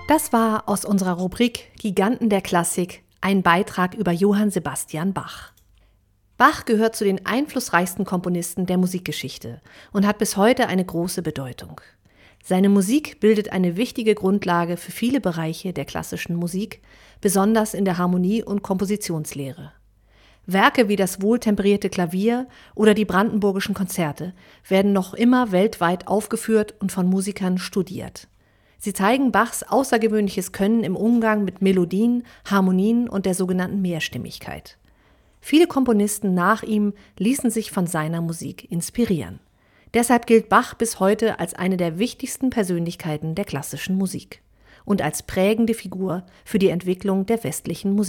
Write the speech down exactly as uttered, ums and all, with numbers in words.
Das war aus unserer Rubrik Giganten der Klassik ein Beitrag über Johann Sebastian Bach. Bach gehört zu den einflussreichsten Komponisten der Musikgeschichte und hat bis heute eine große Bedeutung. Seine Musik bildet eine wichtige Grundlage für viele Bereiche der klassischen Musik, besonders in der Harmonie- und Kompositionslehre. Werke wie das wohltemperierte Klavier oder die Brandenburgischen Konzerte werden noch immer weltweit aufgeführt und von Musikern studiert. Sie zeigen Bachs außergewöhnliches Können im Umgang mit Melodien, Harmonien und der sogenannten Mehrstimmigkeit. Viele Komponisten nach ihm ließen sich von seiner Musik inspirieren. Deshalb gilt Bach bis heute als eine der wichtigsten Persönlichkeiten der klassischen Musik und als prägende Figur für die Entwicklung der westlichen Musik.